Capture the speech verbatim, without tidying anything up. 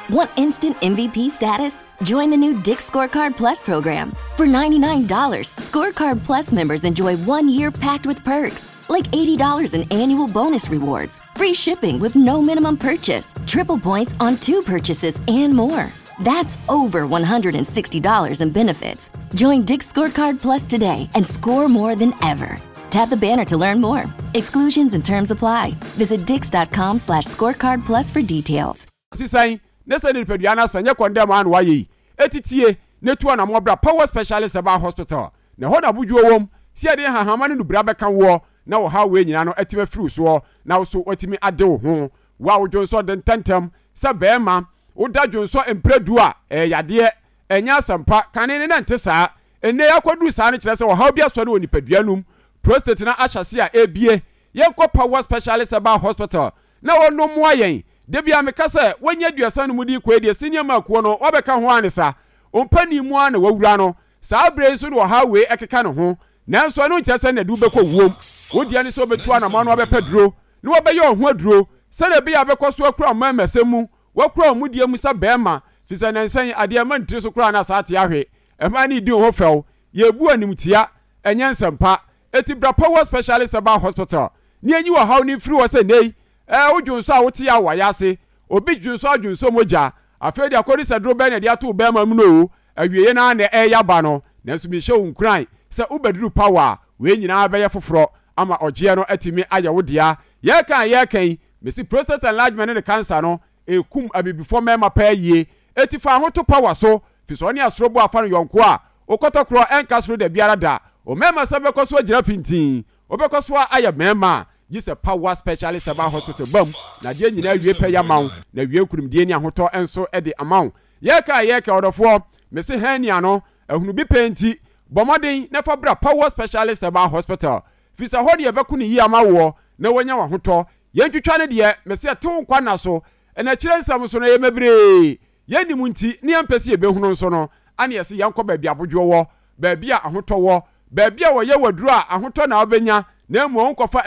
Want instant M V P status? Join the new Dick's Scorecard Plus program. For ninety-nine dollars, Scorecard Plus members enjoy one year packed with perks, like eighty dollars in annual bonus rewards, free shipping with no minimum purchase, triple points on two purchases, and more. That's over one hundred sixty dollars in benefits. Join Dick's Scorecard Plus today and score more than ever. Tap the banner to learn more. Exclusions and terms apply. Visit dix.com slash scorecard plus for details. Sisai, nesa ni pediana sanya kwande man waye. Etitie, netu ana mobra power specialist aba hospital. Na ho na bujuo wom, si ade hahama ne nubra beka wo, na wo ha we nyina no etime firi so, na wo so otimi ade wo ho. Wa wo jonso den tentem, se bema, wo da jonso empredu a eh yade enya sampa kanene na ntesa. Enne yakodu sa ne kire se wo ha bia so ne oni peduanum. Prostate na ahyase a ebie yenko power specialist aba hospital na wono mo ayen de bia meka se wanya duasa no mudi ko de senior makuo no obeka ho anesa ompani mu ana wawura no saa bre so do ha we ekeka no ho nanso no nkyese na du beko wuom wodi ani so betu ana ma no obepeduro ne wobeyo ho aduro se na bia bekoso akura mamesemu wakura mudie mu sa bema fisa nansan ade ma ntire so kura na saa te ahwe ema ni di ho few ye bu animtia enyensempa eti bra power specialist aba hospital ni enyi wa haw ni free wo se nei eh odwunso a wote ya wayase obi dwunso adwunso moja afedi akori sedro be na dia to be ma mu no awieye na na e ya ba no nanso mi hye unkran se ubeduru power we nyina be ye foforo ama oje no atimi aya wodia ye kan ye kan mesi prostate enlargement ne cancer no ekum abibifo mema pa yie eti fa ho to power so fi so ne asrobo afa no yonko a okotokro enkasro da biara da o mema sabe koso agira pintin obekoso aya mema gise power specialist aba hospital bam na je nyina wie pe ya maw na wie kurumdie ni ahoto enso e de amaw ye ka ye ka odofo mesi hania no ehunu bi penti bomoden na fa bra power specialist aba hospital fisa hodi ebeku ni yi amawo na wonya wahoto ye ntwitwa ne de mesi ato kwa na so na kire nsam so no ye mebre ye ni munti ni ampesi ebehunu nso no ane yesi yanko ba bia bodwo wo ba bia ahoto wo ba bia wo ye waduru a ahoto na obenya na emu onkofa